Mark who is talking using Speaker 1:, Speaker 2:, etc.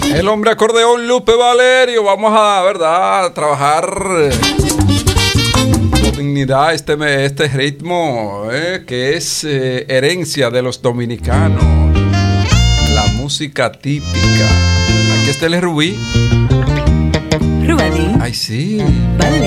Speaker 1: El hombre acordeón Lupe Valerio. Vamos a, ¿verdad?, trabajar con dignidad este ritmo que es herencia de los dominicanos. La música típica. Aquí está el Rubí.
Speaker 2: Rubadí.
Speaker 1: Ay, sí.
Speaker 2: Vale.